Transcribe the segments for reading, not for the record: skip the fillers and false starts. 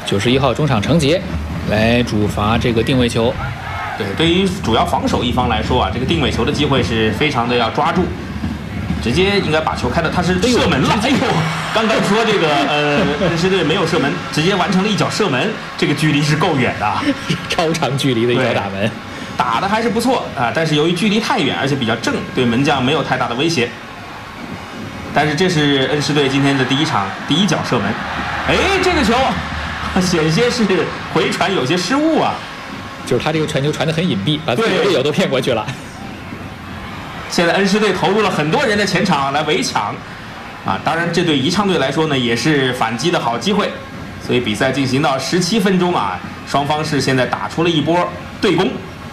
91号中场程杰来主罚这个定位球。 对，对于主要防守一方来说啊，这个定位球的机会是非常的要抓住。直接应该把球开到，他是射门了。哎呦，刚刚说这个恩施队没有射门，直接完成了一脚射门，这个距离是够远的， 超长距离的一脚打门， 打的还是不错啊。但是由于距离太远，而且比较正，对门将没有太大的威胁。但是这是恩施队今天的第一脚射门。哎，这个球险些是回传有些失误啊， 就是他这个传球传得很隐蔽，把自己的队友都骗过去了。 现在恩施队投入了很多人的前场来围抢，啊，当然这对宜昌队来说呢也是反击的好机会，所以比赛进行到17分钟啊，双方是现在打出了一波对攻。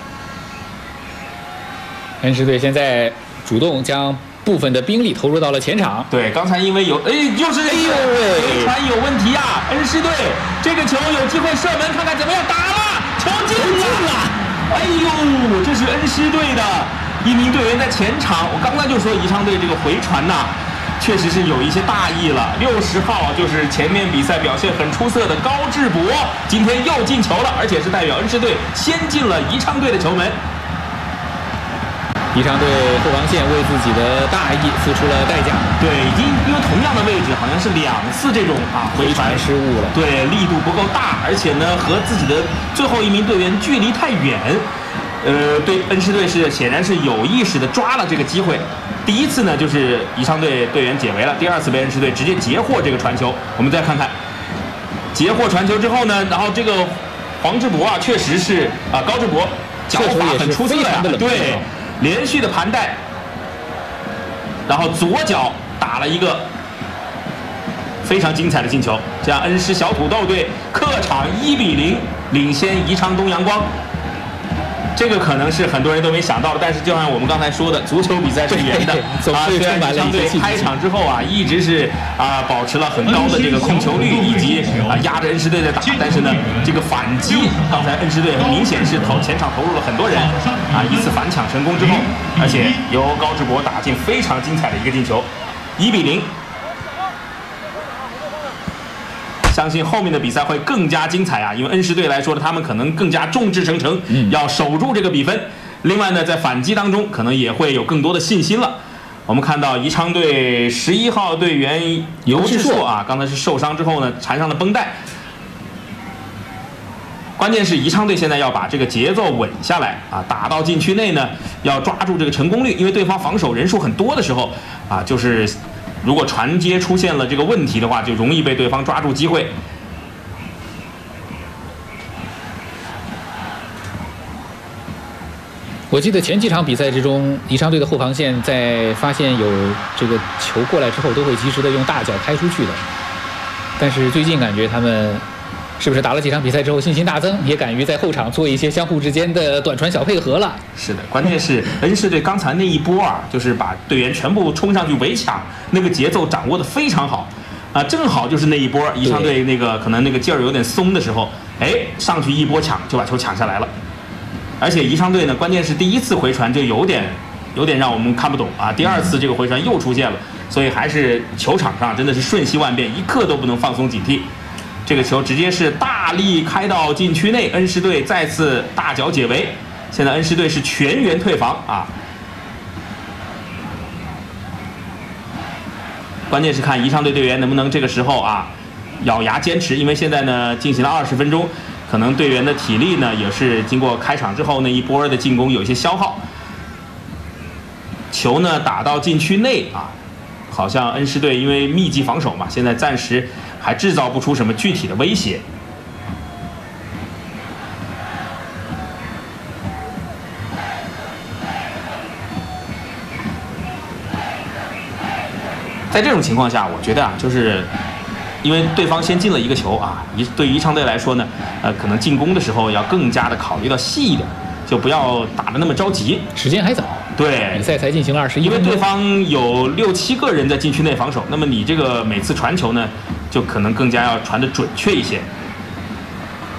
恩施队现在主动将部分的兵力投入到了前场。 对，刚才因为有就是回传有问题啊，恩施队这个球有机会射门，看看怎么样，打了，球进了，哎呦，这是恩施队的一名队员在前场，我刚才就说宜昌队这个回传呐，确实是有一些大意了。60号就是前面比赛表现很出色的高志博，今天又进球了，而且是代表恩施队先进了宜昌队的球门。 宜昌队后防线为自己的大意付出了代价。 对，已经因为同样的位置好像是2次这种回传失误了。 对，力度不够大，而且呢和自己的最后一名队员距离太远。对，恩施队是显然是有意识的抓了这个机会。第一次呢，就是宜昌队队员解围了；第二次被恩施队直接截获这个传球。我们再看看，截获传球之后呢，然后这个黄志博啊，确实是高志博脚法很出色呀，对，连续的盘带，然后左脚打了一个非常精彩的进球，这样恩施小土豆队客场1-0领先宜昌东阳光。这个可能是很多人都没想到的，但是就像我们刚才说的，足球比赛是圆的啊。虽然宜昌队开场之后啊，一直是保持了很高的这个控球率，以及压着恩施队在打，但是呢，这个反击，刚才恩施队很明显是前场投入了很多人一次反抢成功之后，而且由高志博打进非常精彩的一个进球，1-0。相信后面的比赛会更加精彩啊！因为恩施队来说呢，他们可能更加众志成城，要守住这个比分。另外呢，在反击当中，可能也会有更多的信心了。我们看到宜昌队11号队员尤志硕啊，刚才是受伤之后呢，缠上了绷带。关键是宜昌队现在要把这个节奏稳下来啊，打到禁区内呢，要抓住这个成功率，因为对方防守人数很多的时候啊，就是如果传接出现了这个问题的话，就容易被对方抓住机会。 我记得前几场比赛之中，宜昌队的后防线在发现有这个球过来之后，都会及时的用大脚开出去的。但是最近感觉他们是不是打了几场比赛之后信心大增，也敢于在后场做一些相互之间的短传小配合了？是的， 关键是恩施队刚才那一波啊，就是把队员全部冲上去围抢，那个节奏掌握的非常好啊，正好就是那一波宜昌队那个可能那个劲儿有点松的时候，哎，上去一波抢就把球抢下来了。而且宜昌队呢，关键是第一次回传就有点让我们看不懂啊，第二次这个回传又出现了，所以还是球场上真的是瞬息万变，一刻都不能放松警惕。这个球直接是大力开到禁区内，恩施队再次大脚解围，现在恩施队是全员退防啊。关键是看宜昌队队员能不能这个时候啊咬牙坚持，因为现在呢进行了20分钟，可能队员的体力呢也是经过开场之后那一波的进攻有一些消耗。球呢打到禁区内啊，好像恩施队因为密集防守嘛，现在暂时还制造不出什么具体的威胁。在这种情况下，我觉得啊，就是因为对方先进了一个球啊，对于宜昌队来说呢，可能进攻的时候要更加的考虑到细一点，就不要打得那么着急， 时间还早。 对， 比赛才进行了21分钟， 因为对方有6、7个人在禁区内防守，那么你这个每次传球呢，就可能更加要传得准确一些。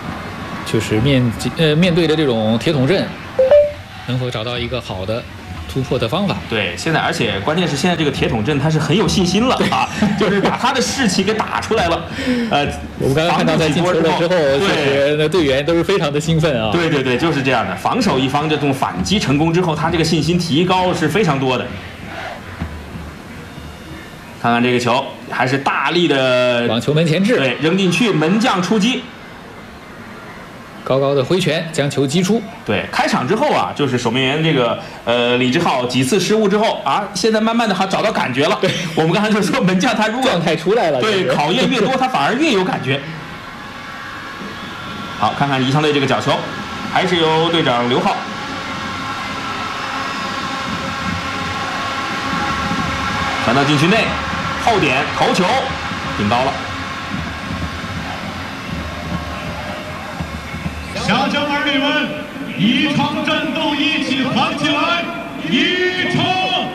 就是面对的这种铁桶阵，能否找到一个好的突突破的方法。 对，现在而且关键是现在这个铁桶阵他是很有信心了啊，就是把他的士气给打出来了。 我们刚刚看到在进球了之后，确实队员都是非常的兴奋啊。 对对对，就是这样的。防守一方这种反击成功之后，他这个信心提高是非常多的。看看这个球，还是大力的往球门前掷， 对，扔进去，门将出击。 高高的挥拳将球击出。 对，开场之后啊，就是守门员这个李志浩几次失误之后啊，现在慢慢的还找到感觉了。 对， 我们刚才就说门将他如果状态出来了， 对，考验越多，他反而越有感觉。好，看看宜昌队这个角球，还是由队长刘浩传到禁区内，后点头球顶高了。 下江儿女们，宜昌战斗一起喊起来！宜昌，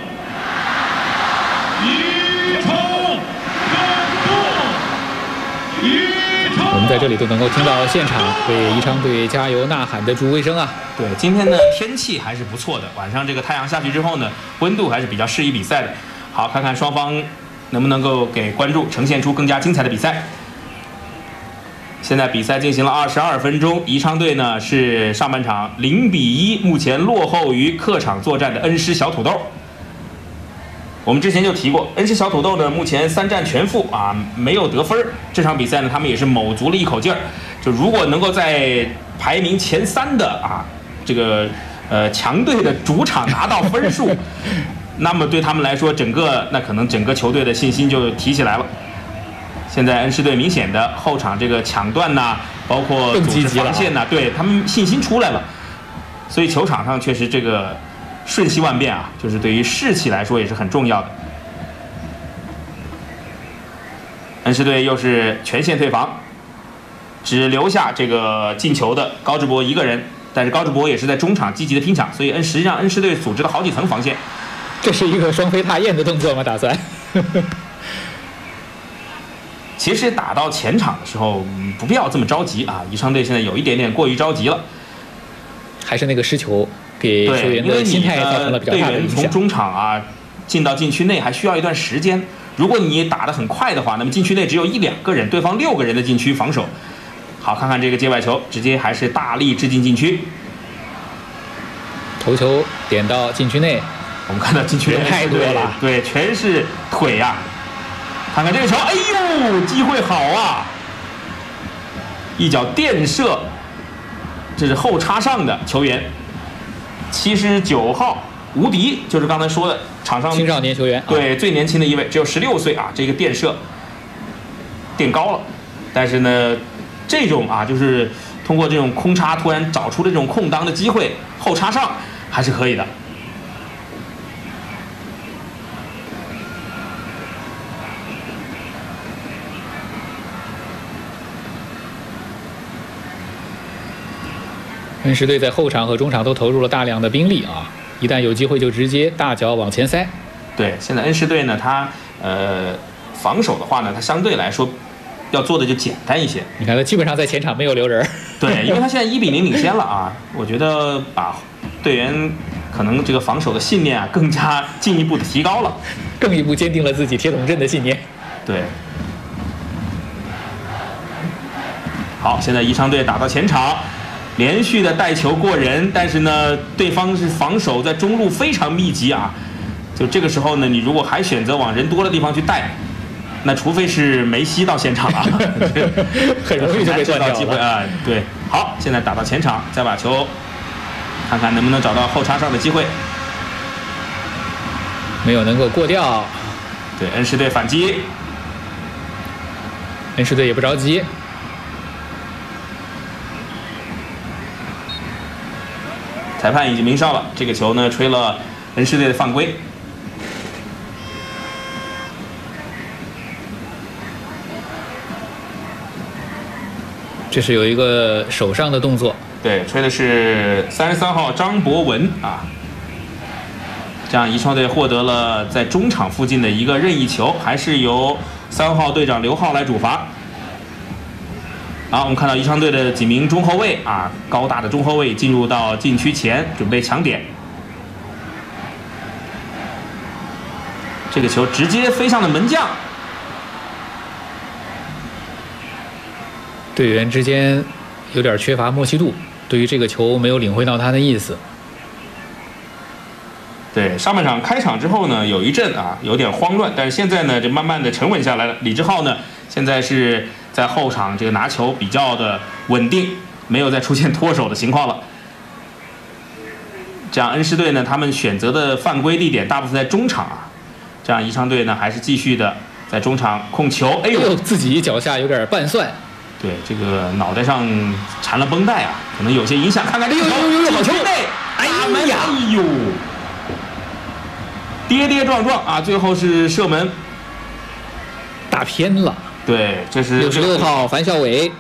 宜昌战斗！宜昌。 我们在这里都能够听到现场为宜昌队加油呐喊的助威声啊！ 对，今天呢天气还是不错的，晚上这个太阳下去之后呢，温度还是比较适宜比赛的。好，看看双方能不能够给观众呈现出更加精彩的比赛。现在比赛进行了22分钟，宜昌队呢是上半场0-1，目前落后于客场作战的恩施小土豆。我们之前就提过，恩施小土豆呢目前3战全负啊，没有得分。这场比赛呢，他们也是卯足了一口劲儿，就如果能够在排名前3的啊这个强队的主场拿到分数，那么对他们来说，可能整个球队的信心就提起来了。现在恩施队明显的后场这个抢断呐，包括组织防线呐，对他们信心出来了。所以球场上确实这个瞬息万变啊，就是对于士气来说也是很重要的。恩施队又是全线退防，只留下这个进球的高志博一个人，但是高志博也是在中场积极的拼抢，所以实际上恩施队组织了好几层防线。 这是一个双飞踏燕的动作吗？打算？ 其实打到前场的时候，不必要这么着急啊！宜昌队现在有一点点过于着急了， 还是那个失球给球员的心态造成了比较大的影响。 从中场啊进到禁区内还需要一段时间，如果你打得很快的话，那么禁区内只有1-2个人，对方6个人的禁区防守。好，看看这个界外球，直接还是大力掷进禁区， 头球点到禁区内， 我们看到禁区内太多了， 对，全是腿呀、看看这个球，哎呦，机会好啊！一脚垫射，这是后插上的球员，79号吴迪，就是刚才说的场上青少年球员， 对，最年轻的一位，只有16岁啊，这个垫射垫高了，但是呢，这种啊，就是通过这种空插突然找出的这种空当的机会，后插上还是可以的。 恩施队在后场和中场都投入了大量的兵力啊，一旦有机会就直接大脚往前塞。 对，现在恩施队呢，他防守的话呢，他相对来说要做的就简单一些。 你看他基本上在前场没有留人。 对，因为他现在1-0领先了啊，我觉得把队员可能这个防守的信念啊更加进一步的提高了， 更一步坚定了自己铁桶阵的信念。 对。好，现在宜昌队打到前场。连续的带球过人，但是呢，对方是防守在中路非常密集啊。就这个时候呢，你如果还选择往人多的地方去带，那除非是梅西到现场啊， 很容易就被断掉了机会啊。对，好，现在打到前场，再把球看看能不能找到后插上的机会， 没有能够过掉。 对，恩施队反击， 恩施队也不着急。 裁判已经鸣哨了，这个球呢吹了恩施队的犯规。 这是有一个手上的动作， 对，吹的是33号张博文啊。这样宜昌队获得了在中场附近的一个任意球，还是由3号队长刘浩来主罚。好，我们看到宜昌队的几名中后卫啊，高大的中后卫进入到禁区前，准备抢点。 这个球直接飞向了门将。 队员之间有点缺乏默契度，对于这个球没有领会到他的意思。 对，上半场开场之后呢，有一阵有点慌乱，但是现在呢，就慢慢的沉稳下来了。李志浩呢，现在是在后场这个拿球比较的稳定，没有再出现脱手的情况了。这样恩施队呢，他们选择的犯规地点大部分在中场这样宜昌队呢，还是继续的在中场控球。哎呦， 自己脚下有点半算。 对，这个脑袋上缠了绷带可能有些影响。看看这个球， 好球！ 哎呀，哎呦，跌跌撞撞最后是射门， 打偏了。 对，这是 66号樊孝伟。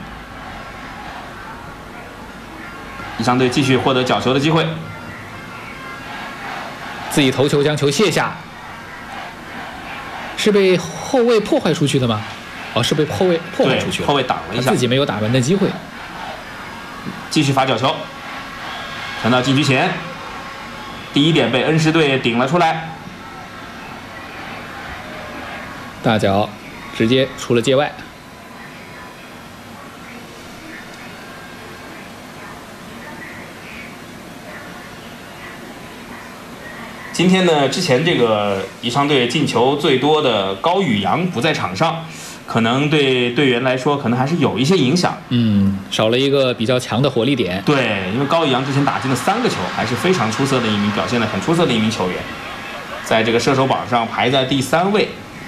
宜昌队继续获得角球的机会， 自己头球将球卸下，是被后卫破坏出去的吗？是被后卫破坏出去了， 后卫挡了一下， 自己没有打门的机会。 继续发角球，传到禁区前，第一点被恩施队顶了出来， 大脚直接出了界外。 今天呢，之前这个宜昌队进球最多的高宇阳不在场上，可能对队员来说可能还是有一些影响。 少了一个比较强的火力点。 对，因为高宇阳之前打进了3个球，还是非常出色的一名，表现得很出色的一名球员，在这个射手榜上排在第3位。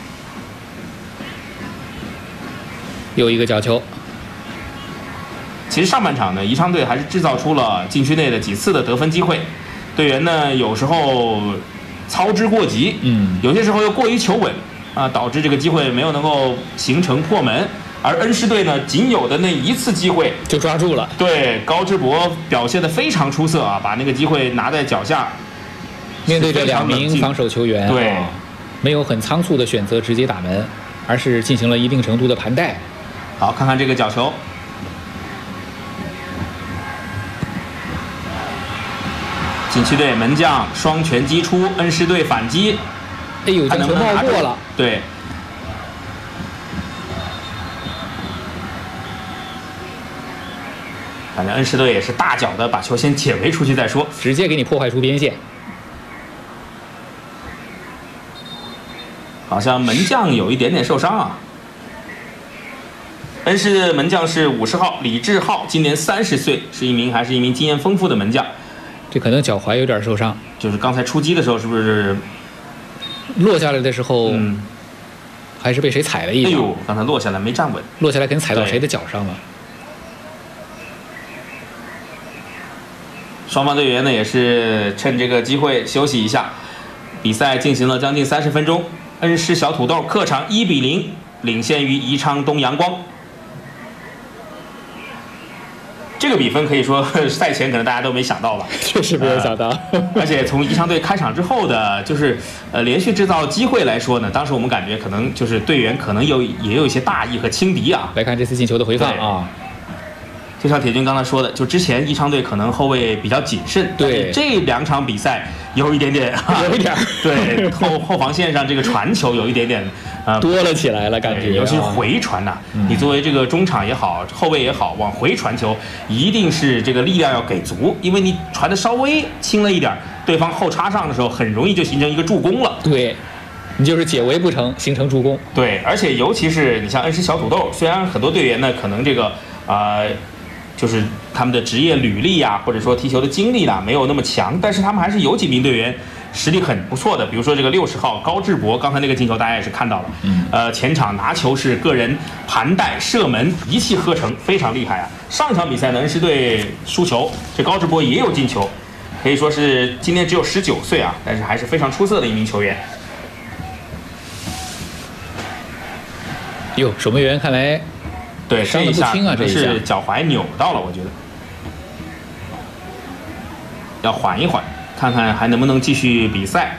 又一个角球。 其实上半场呢，宜昌队还是制造出了禁区内的几次的得分机会。队员呢，有时候操之过急，有些时候又过于求稳导致这个机会没有能够形成破门。而恩施队呢，仅有的那一次机会就抓住了。 对，高志博表现得非常出色把那个机会拿在脚下， 面对着2名防守球员， 对， 没有很仓促的选择直接打门，而是进行了一定程度的盘带。 好，看看这个角球。禁区队门将双拳击出，恩施队反击， 哎呦，将球冒过了。 对，反正恩施队也是大脚的把球先解围出去再说， 直接给你破坏出边线。 好像门将有一点点受伤恩施的门将是50号李志浩，今年30岁，是一名经验丰富的门将。 这可能脚踝有点受伤， 就是刚才出击的时候，是不是落下来的时候，还是被谁踩了一脚？ 哎呦，刚才落下来没站稳， 落下来可能踩到谁的脚上了。 双方队员呢也是趁这个机会休息一下。比赛进行了将近30分钟，恩施小土豆客场1-0领先于宜昌东阳光。这个比分可以说赛前可能大家都没想到吧？ 确实没有想到。 而且从宜昌队开场之后的，就是连续制造机会来说呢，当时我们感觉可能就是队员可能也有一些大意和轻敌来看这次进球的回放就像铁军刚才说的，就之前宜昌队可能后卫比较谨慎， 对， 这2场比赛有一点点对后防线上这个传球有一点点多了起来了，感觉尤其是回传你作为这个中场也好，后卫也好，往回传球一定是这个力量要给足，因为你传的稍微轻了一点，对方后插上的时候很容易就形成一个助攻了。 对，你就是解围不成，形成助攻。 对，而且尤其是你像恩施小土豆，虽然很多队员呢可能这个就是他们的职业履历或者说踢球的经历没有那么强，但是他们还是有几名队员实力很不错的。比如说这个60号高志博，刚才那个进球大家也是看到了，前场拿球是个人盘带射门一气呵成，非常厉害上场比赛呢，恩施队输球，这高志博也有进球，可以说是今年只有19岁但是还是非常出色的一名球员。 哟，守门员看来对伤得不轻这一下是脚踝扭到了，我觉得要缓一缓，看看还能不能继续比赛。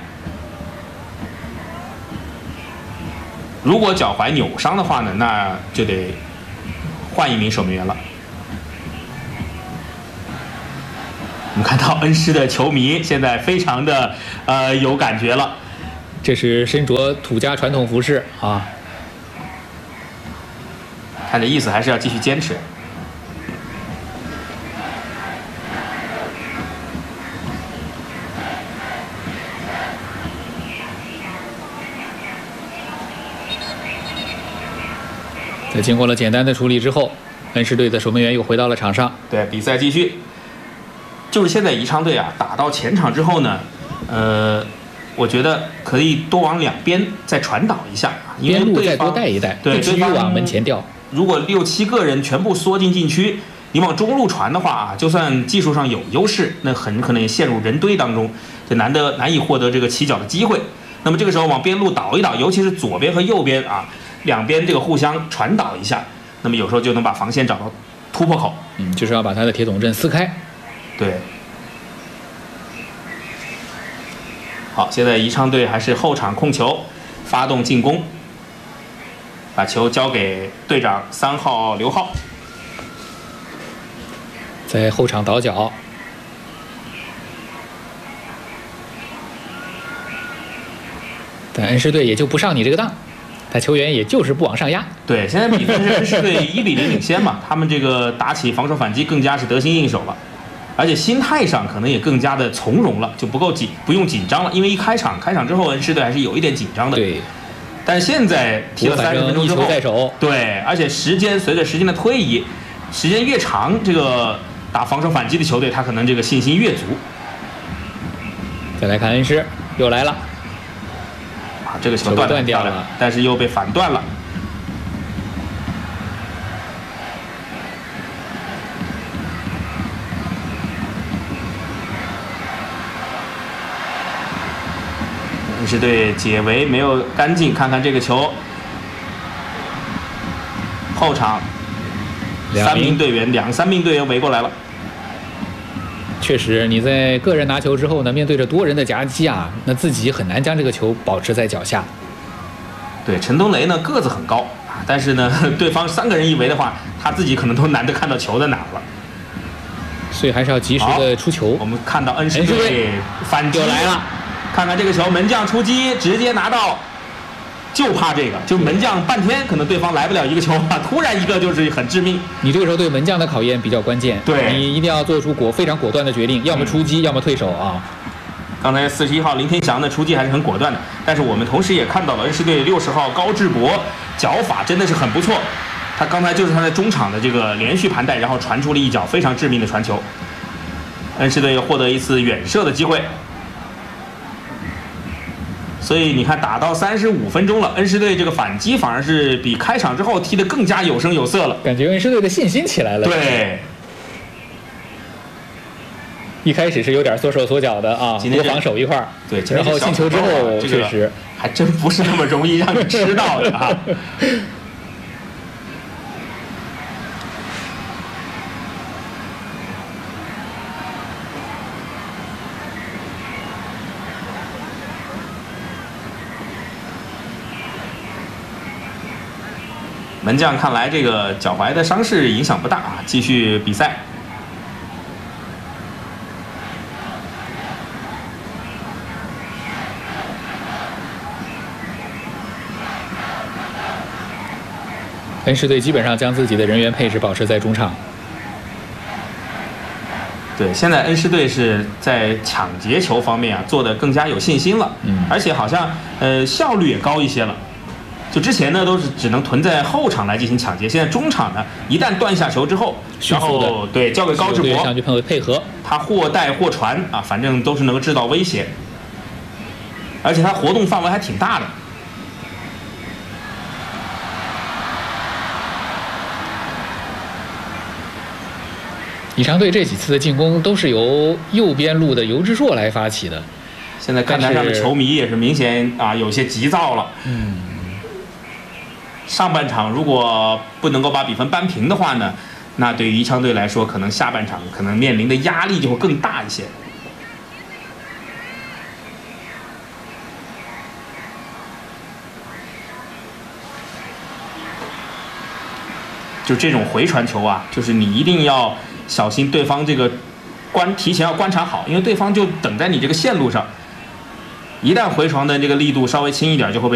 如果脚踝扭伤的话呢，那就得换一名守门员了。我们看到恩施的球迷现在非常的有感觉了。 这是身着土家传统服饰啊， 看这意思还是要继续坚持。 在经过了简单的处理之后，恩施队的守门员又回到了场上。 对，比赛继续。就是现在宜昌队啊，打到前场之后呢，我觉得可以多往两边再传导一下，因为边路再对方多带一带， 对不至于往门前掉。 如果6、7个人全部缩进禁区，你往中路传的话啊，就算技术上有优势，那很可能也陷入人堆当中，就难以获得这个起脚的机会。那么这个时候往边路导一导，尤其是左边和右边啊，两边这个互相传导一下，那么有时候就能把防线找到突破口。 就是要把他的铁桶阵撕开。 对。好，现在宜昌队还是后场控球，发动进攻，把球交给队长3号刘浩， 在后场倒脚。但恩施队也就不上你这个当，他球员也就是不往上压。 对，现在比分是恩施队1比0领先嘛，他们这个打起防守反击更加是得心应手了，而且心态上可能也更加的从容了，就不用紧张了，因为开场之后恩施队还是有一点紧张的。 对。 但是现在踢了30分钟之后， 一球在手。 对，而且随着时间的推移，时间越长，这个打防守反击的球队他可能这个信心越足。 再来看恩施又来了。 这个球断掉了，但是又被反断了。恩施队解围没有干净，看看这个球，后场3名队员2、3名队员围过来了。 确实，你在个人拿球之后呢，面对着多人的夹击啊，那自己很难将这个球保持在脚下。 对，陈东雷呢个子很高啊，但是呢，对方3个人一围的话，他自己可能都难得看到球在哪了。 所以还是要及时的出球。 我们看到恩施队反击来了， 看看这个球，门将出击，直接拿到。就怕这个，就门将半天可能对方来不了一个球啊，突然一个就是很致命。 你这个时候对门将的考验比较关键， 对你一定要做出非常果断的决定，要么出击，要么退手啊。 刚才41号林天祥的出击还是很果断的，但是我们同时也看到了恩施队60号高志博脚法真的是很不错，他刚才就是他在中场的这个连续盘带，然后传出了一脚非常致命的传球，恩施队又获得一次远射的机会。所以你看，打到35分钟了，恩施队这个反击反而是比开场之后踢得更加有声有色了， 感觉恩施队的信心起来了。 对， 一开始是有点缩手缩脚的啊，多防守一块儿。 对， 然后进球之后，确实还真不是那么容易让你吃到的啊。门将看来这个脚踝的伤势影响不大啊，继续比赛。 恩施队基本上将自己的人员配置保持在中场。 对，现在恩施队是在抢劫球方面啊做得更加有信心了，而且好像效率也高一些了。就之前呢都是只能囤在后场来进行抢劫，现在中场呢一旦断下球之后，然后对交给高志博上去配合， 他或带或传啊，反正都是能够制造威胁，而且他活动范围还挺大的。 宜昌队这几次的进攻都是由右边路的尤志硕来发起的， 现在看台上的球迷也是明显啊有些急躁了。上半场如果不能够把比分扳平的话呢，那对于宜昌队来说，可能下半场可能面临的压力就会更大一些。就这种回传球啊，就是你一定要小心对方这个提前要观察好，因为对方就等在你这个线路上。 一旦回传的这个力度稍微轻一点，就会被